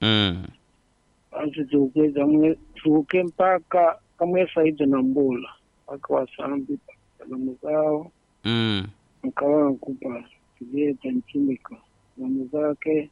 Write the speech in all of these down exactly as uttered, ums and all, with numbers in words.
Mm. Asituke zamwe tuke mpaka kama saidi na mbula mpaka wasambi salamu zao Mm. mkawa kupa kijeta nchimika salamu zake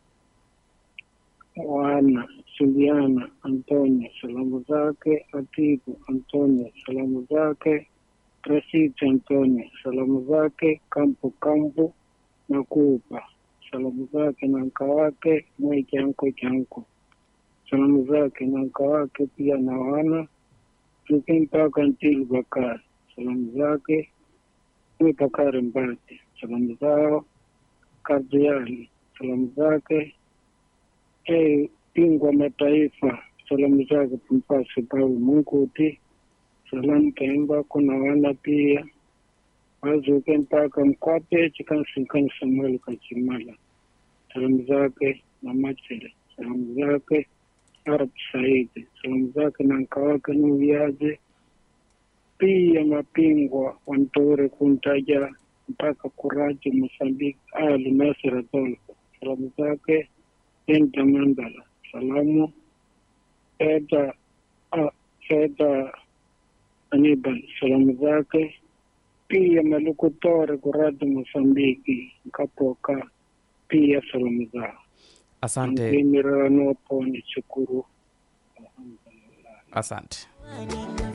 wana Suliana Antonio salamu zake Atiku Antonio salamu zake Presito Antonio salamu zake Kampu Kampu Nakupa salamu zake na mka wake Mwai Chanko Chanko salamu zake na mka wake pia na wana tuke mpaka Ntili Bakari salamu zake Mwi Bakari Mbati salamu zao Kardiali salamu zake e Bingwa Mataifa salamu zake Pumpasi Paul Munguti salamu kaimba kuna wana pia wazuke mpaka Mkwape Chikansinkani Samuel Kachimala salamu zake na Machele salamu zake Arab Saidi salamu zake na nkawake Nuviazi pia Mapingwa Wantore Kuntaja mpaka Kuraji Mosambiki Ali Nasir Adolfo salamu zake Enta Mandala salamu Eda ah, Eda Anibal salamu zake pia Malukutore Kuradi Mosambiki Nkapoka pia salamu zao. Asante. Nkimirano poni chukuru. Asante.